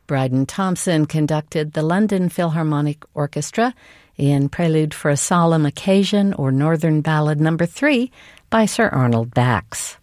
Bryden Thompson conducted the London Philharmonic Orchestra in Prelude for a Solemn Occasion, or Northern Ballad No. 3 by Sir Arnold Bax.